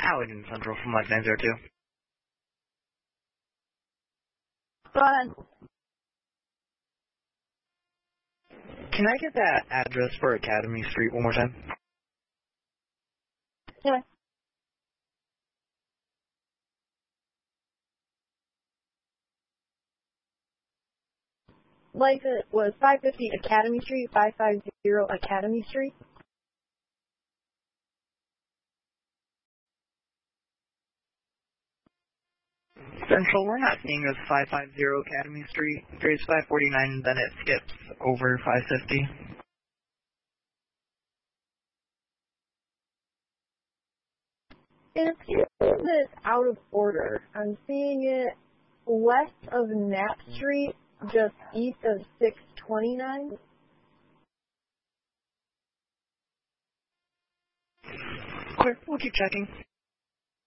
Allergen Central from Mike 902. Go ahead. Can I get that address for Academy Street one more time? Yeah. License was 550 Academy Street, 550 Academy Street. Central, we're not seeing this 550 Academy Street. There's 549 and then it skips over 550. It appears that it's out of order. I'm seeing it west of Knapp Street, just east of 629. Clear, we'll keep checking.